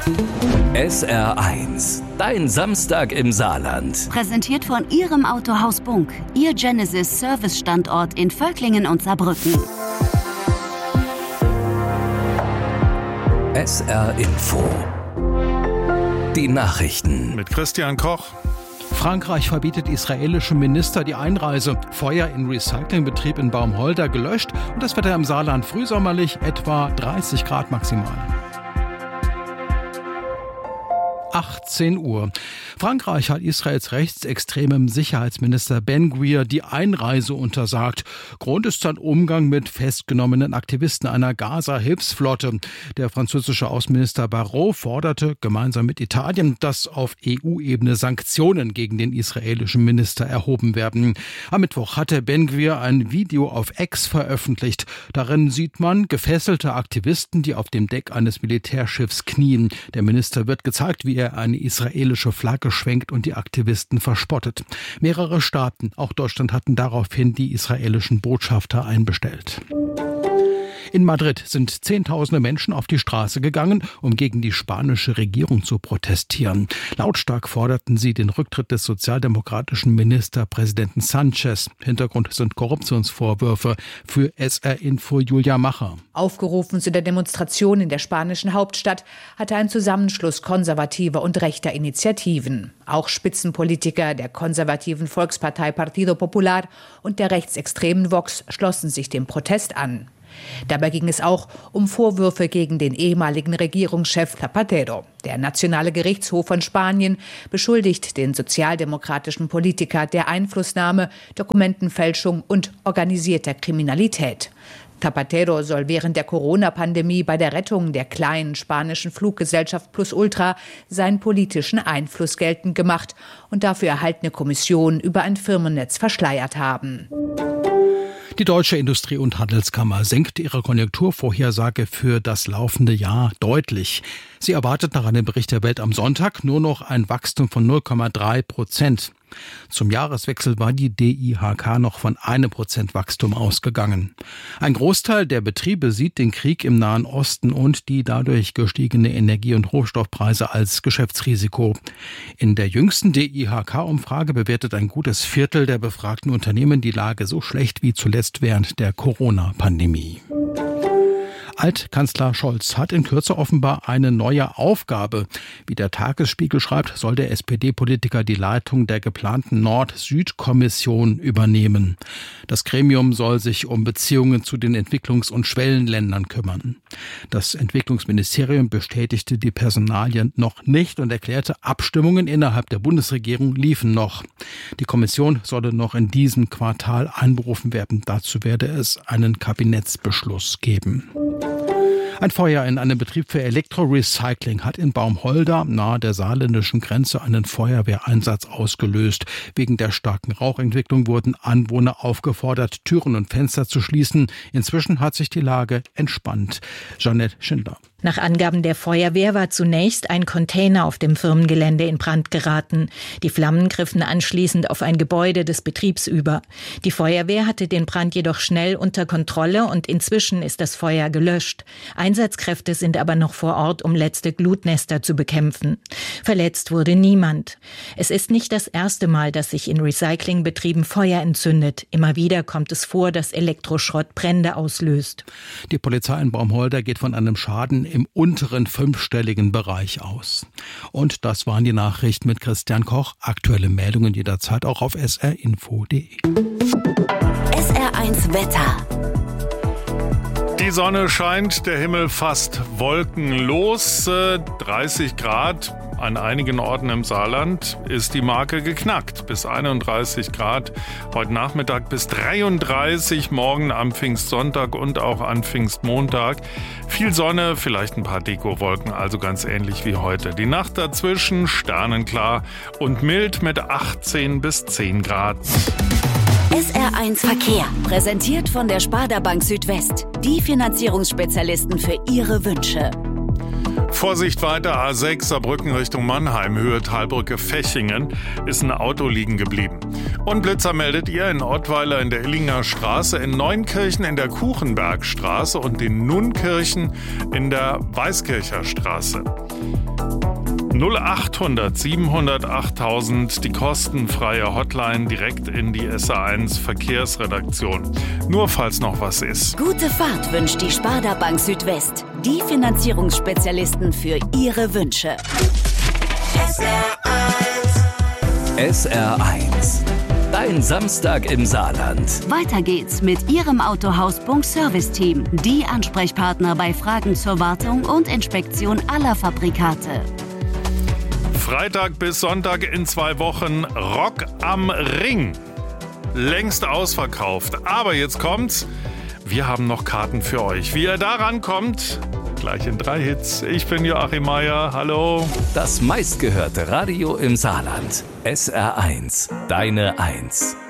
SR1, dein Samstag im Saarland. Präsentiert von Ihrem Autohaus Bunk, Ihr Genesis Service-Standort in Völklingen und Saarbrücken. SR Info. Die Nachrichten. Mit Christian Koch. Frankreich verbietet israelischem Minister die Einreise. Feuer in Recyclingbetrieb in Baumholder gelöscht und das Wetter im Saarland frühsommerlich, etwa 30 Grad maximal. 18 Uhr. Frankreich hat Israels rechtsextremem Sicherheitsminister Ben-Gvir die Einreise untersagt. Grund ist sein Umgang mit festgenommenen Aktivisten einer Gaza-Hilfsflotte. Der französische Außenminister Barrot forderte gemeinsam mit Italien, dass auf EU-Ebene Sanktionen gegen den israelischen Minister erhoben werden. Am Mittwoch hatte Ben-Gvir ein Video auf X veröffentlicht. Darin sieht man gefesselte Aktivisten, die auf dem Deck eines Militärschiffs knien. Der Minister wird gezeigt, wie er eine israelische Flagge schwenkt und die Aktivisten verspottet. Mehrere Staaten, auch Deutschland, hatten daraufhin die israelischen Botschafter einbestellt. In Madrid sind Zehntausende Menschen auf die Straße gegangen, um gegen die spanische Regierung zu protestieren. Lautstark forderten sie den Rücktritt des sozialdemokratischen Ministerpräsidenten Sánchez. Hintergrund sind Korruptionsvorwürfe. Für SR Info Julia Macher. Aufgerufen zu der Demonstration in der spanischen Hauptstadt hatte ein Zusammenschluss konservativer und rechter Initiativen. Auch Spitzenpolitiker der konservativen Volkspartei Partido Popular und der rechtsextremen Vox schlossen sich dem Protest an. Dabei ging es auch um Vorwürfe gegen den ehemaligen Regierungschef Zapatero. Der Nationale Gerichtshof von Spanien beschuldigt den sozialdemokratischen Politiker der Einflussnahme, Dokumentenfälschung und organisierter Kriminalität. Zapatero soll während der Corona-Pandemie bei der Rettung der kleinen spanischen Fluggesellschaft Plus Ultra seinen politischen Einfluss geltend gemacht und dafür erhaltene Kommission über ein Firmennetz verschleiert haben. Die Deutsche Industrie- und Handelskammer senkt ihre Konjunkturvorhersage für das laufende Jahr deutlich. Sie erwartet nach einem Bericht der Welt am Sonntag nur noch ein Wachstum von 0,3%. Zum Jahreswechsel war die DIHK noch von 1% Wachstum ausgegangen. Ein Großteil der Betriebe sieht den Krieg im Nahen Osten und die dadurch gestiegene Energie- und Rohstoffpreise als Geschäftsrisiko. In der jüngsten DIHK-Umfrage bewertet ein gutes Viertel der befragten Unternehmen die Lage so schlecht wie zuletzt während der Corona-Pandemie. Altkanzler Scholz hat in Kürze offenbar eine neue Aufgabe. Wie der Tagesspiegel schreibt, soll der SPD-Politiker die Leitung der geplanten Nord-Süd-Kommission übernehmen. Das Gremium soll sich um Beziehungen zu den Entwicklungs- und Schwellenländern kümmern. Das Entwicklungsministerium bestätigte die Personalien noch nicht und erklärte, Abstimmungen innerhalb der Bundesregierung liefen noch. Die Kommission solle noch in diesem Quartal einberufen werden. Dazu werde es einen Kabinettsbeschluss geben. Ein Feuer in einem Betrieb für Elektrorecycling hat in Baumholder nahe der saarländischen Grenze einen Feuerwehreinsatz ausgelöst. Wegen der starken Rauchentwicklung wurden Anwohner aufgefordert, Türen und Fenster zu schließen. Inzwischen hat sich die Lage entspannt. Jeanette Schindler. Nach Angaben der Feuerwehr war zunächst ein Container auf dem Firmengelände in Brand geraten. Die Flammen griffen anschließend auf ein Gebäude des Betriebs über. Die Feuerwehr hatte den Brand jedoch schnell unter Kontrolle und inzwischen ist das Feuer gelöscht. Einsatzkräfte sind aber noch vor Ort, um letzte Glutnester zu bekämpfen. Verletzt wurde niemand. Es ist nicht das erste Mal, dass sich in Recyclingbetrieben Feuer entzündet. Immer wieder kommt es vor, dass Elektroschrott Brände auslöst. Die Polizei in Baumholder geht von einem Schaden im unteren fünfstelligen Bereich aus. Und das waren die Nachrichten mit Christian Koch. Aktuelle Meldungen jederzeit auch auf srinfo.de. SR1 Wetter. Die Sonne scheint, der Himmel fast wolkenlos. 30 Grad an einigen Orten im Saarland ist die Marke geknackt. Bis 31 Grad heute Nachmittag, bis 33 morgen am Pfingstsonntag und auch an Pfingstmontag. Viel Sonne, vielleicht ein paar Dekowolken, also ganz ähnlich wie heute. Die Nacht dazwischen sternenklar und mild mit 18 bis 10 Grad. SR1 Verkehr, präsentiert von der Sparda Bank Südwest. Die Finanzierungsspezialisten für Ihre Wünsche. Vorsicht weiter, A6 Saarbrücken Richtung Mannheim, Höhe Talbrücke Fechingen, ist ein Auto liegen geblieben. Und Blitzer meldet ihr in Ottweiler in der Illinger Straße, in Neunkirchen in der Kuchenbergstraße und in Nunkirchen in der Weißkircher Straße. 0800 700 8000, die kostenfreie Hotline direkt in die SA1 Verkehrsredaktion. Nur falls noch was ist. Gute Fahrt wünscht die Sparda Bank Südwest. Die Finanzierungsspezialisten für Ihre Wünsche. SR1. Dein Samstag im Saarland. Weiter geht's mit Ihrem Autohaus Bunk Service Team. Die Ansprechpartner bei Fragen zur Wartung und Inspektion aller Fabrikate. Freitag bis Sonntag in 2 Wochen Rock am Ring. Längst ausverkauft. Aber jetzt kommt's. Wir haben noch Karten für euch. Wie ihr da rankommt, gleich in 3 Hits. Ich bin Joachim Meier. Hallo. Das meistgehörte Radio im Saarland. SR1. Deine 1.